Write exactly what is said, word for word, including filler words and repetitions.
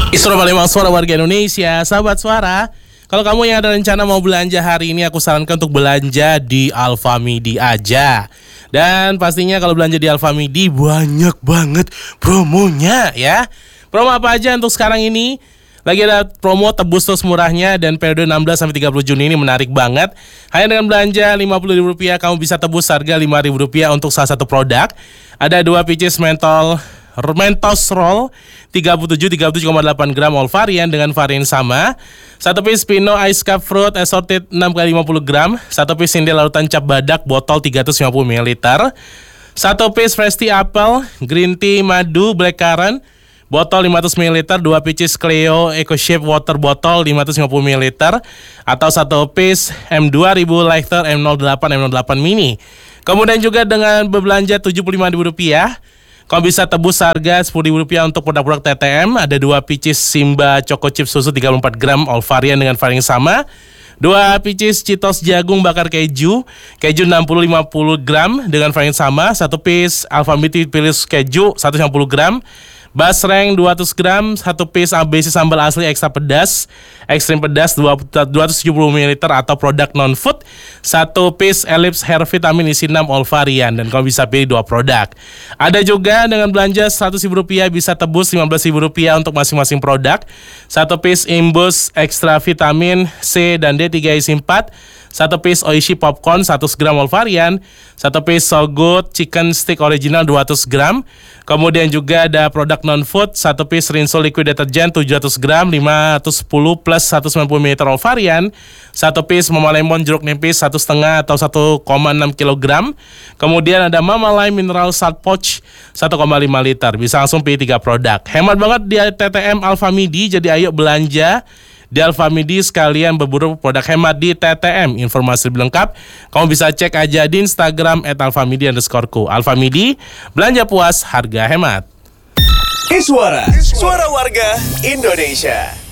Isra Palembang, suara warga Indonesia. Sahabat Suara, kalau kamu yang ada rencana mau belanja hari ini, aku sarankan untuk belanja di Alfamidi aja. Dan pastinya kalau belanja di Alfamidi banyak banget promonya ya. Promo apa aja untuk sekarang ini? Lagi ada promo tebus terus murahnya dan periode enam belas sampai tiga puluh Juni ini menarik banget. Hanya dengan belanja lima puluh ribu rupiah kamu bisa tebus harga lima ribu rupiah untuk salah satu produk. Ada dua pieces mentol Mentos Roll tiga puluh tujuh tiga puluh tujuh koma delapan gram all varian dengan varian sama. Satu piece Pino Ice Cup Fruit Assorted enam kali lima puluh gram. Satu piece Sindel Larutan Cap Badak botol tiga ratus lima puluh mililiter. Satu piece Fresh Tea Apple Green Tea Madu Blackcurrant botol lima ratus mililiter, dua pieces Cleo Eco Shape Water botol lima ratus lima puluh mililiter, atau satu piece M dua ribu Lighter M nol delapan M nol delapan Mini. Kemudian juga dengan berbelanja tujuh puluh lima ribu rupiah, kamu bisa tebus harga sepuluh ribu rupiah untuk produk-produk T T M. Ada dua pieces Simba Choco Chip Susu tiga puluh empat gram all varian dengan varian sama. Dua pieces Cheetos Jagung Bakar Keju Keju enam puluh lima puluh gram dengan varian sama. Satu piece Alfamidi Pilis Keju seratus lima puluh gram. Basreng dua ratus gram, satu piece A B C sambal asli ekstra pedas, ekstrim pedas dua ratus tujuh puluh mililiter atau produk non-food, satu piece Ellipse Hair Vitamin isi enam all varian, dan kamu bisa pilih dua produk. Ada juga dengan belanja seratus ribu rupiah bisa tebus lima belas ribu rupiah untuk masing-masing produk. Satu piece Imbus Extra Vitamin C dan D tiga isi empat, satu piece Oishi Popcorn seratus gram all varian, satu piece So Good Chicken Stick Original dua ratus gram. Kemudian juga ada produk non-food, satu piece Rinso Liquid Detergent tujuh ratus gram lima ratus sepuluh plus seratus sembilan puluh mililiter all varian, satu piece Mama Lemon jeruk nipis satu koma lima atau satu koma enam kilogram. Kemudian ada Mama Lime Mineral Salt Pouch satu koma lima liter. Bisa langsung pilih tiga produk. Hemat banget di T T M Alfamidi, jadi ayo belanja di Alfamidi sekalian berburu produk hemat di T T M. Informasi lebih lengkap kamu bisa cek aja di Instagram et alfamidi underscoreku. Alfamidi, belanja puas, harga hemat. Iswara, suara warga Indonesia.